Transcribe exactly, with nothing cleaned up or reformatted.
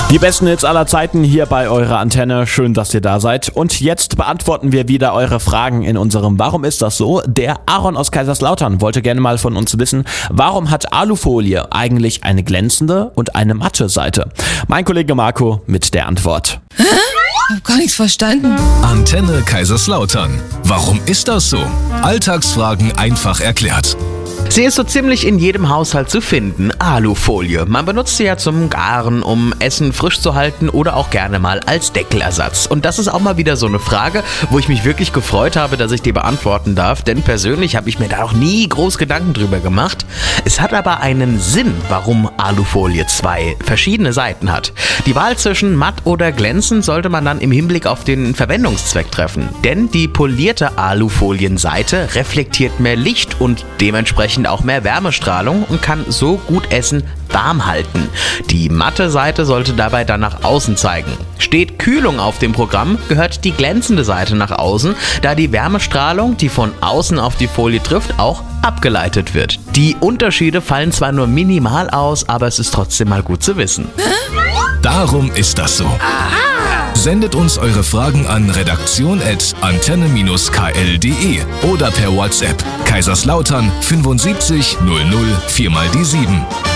Die besten Hits aller Zeiten hier bei eurer Antenne. Schön, dass ihr da seid. Und jetzt beantworten wir wieder eure Fragen in unserem Warum ist das so? Der Aaron aus Kaiserslautern wollte gerne mal von uns wissen, warum hat Alufolie eigentlich eine glänzende und eine matte Seite? Mein Kollege Marco mit der Antwort. Hä? Ich hab gar nichts verstanden. Antenne Kaiserslautern. Warum ist das so? Alltagsfragen einfach erklärt. Sie ist so ziemlich in jedem Haushalt zu finden, Alufolie. Man benutzt sie ja zum Garen, um Essen frisch zu halten oder auch gerne mal als Deckelersatz. Und das ist auch mal wieder so eine Frage, wo ich mich wirklich gefreut habe, dass ich die beantworten darf, denn persönlich habe ich mir da auch nie groß Gedanken drüber gemacht. Es hat aber einen Sinn, warum Alufolie zwei verschiedene Seiten hat. Die Wahl zwischen matt oder glänzend sollte man dann im Hinblick auf den Verwendungszweck treffen, denn die polierte Alufolienseite reflektiert mehr Licht und dementsprechend auch mehr Wärmestrahlung und kann so gut Essen warm halten. Die matte Seite sollte dabei dann nach außen zeigen. Steht Kühlung auf dem Programm, gehört die glänzende Seite nach außen, da die Wärmestrahlung, die von außen auf die Folie trifft, auch abgeleitet wird. Die Unterschiede fallen zwar nur minimal aus, aber es ist trotzdem mal gut zu wissen. Darum ist das so. Sendet uns eure Fragen an redaktion at antenne k l punkt d e oder per WhatsApp Kaiserslautern fünfundsiebzig null null vier mal die sieben.